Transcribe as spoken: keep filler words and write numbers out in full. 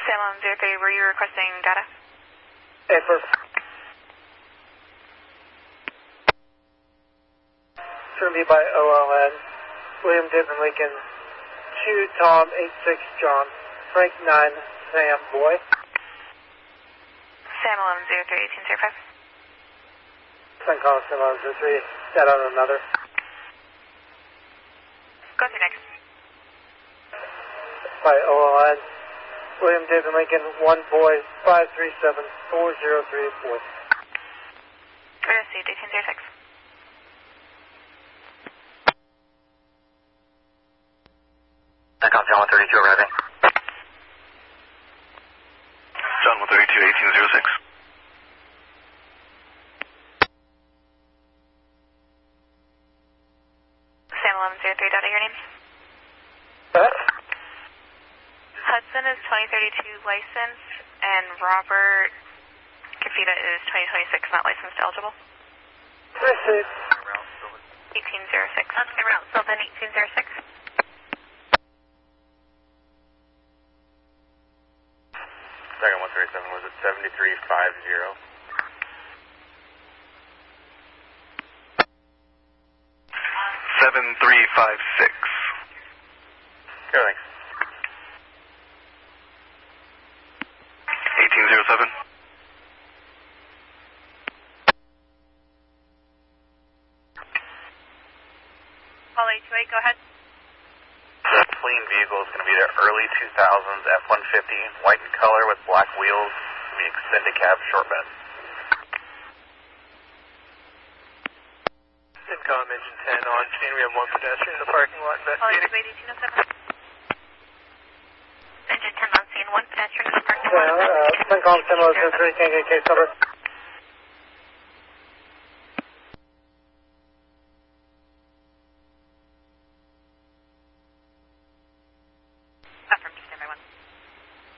Salem zero three, were you requesting data? Affirm. It's going to be by O L N. William David Lincoln, two Tom, eight six John, Frank nine, Sam Boy. Sam eleven zero three, eighteen zero five. Sun call Sam eleven zero three, set on another. Go to next. By O L N. William David Lincoln, one boy, five three seven, four zero three four. Received, eighteen zero six. Echo John one thirty-two arriving. John one thirty-two, eighteen zero six. Sam eleven zero three, data, your name? What? Hudson is twenty thirty-two licensed, and Robert Kafita is twenty twenty-six, not licensed eligible. Received. eighteen zero six. On route, Sylvan eighteen zero six. Second one thirty-seven, was it seventy-three fifty? seven three five six. Go, thanks. eighteen zero seven. Call eight two eight, go ahead. The clean vehicle is going to be the early two thousands F one fifty, white in color with black wheels. It's going to be extended cab, short bed. Incom engine ten on chain, we have one pedestrian in the parking lot Call eight investigating. two eight, eighteen oh seven. Engine ten on scene, one pedestrian in the parking lot. Uh, Sun call Sam eleven zero three, can't get case number.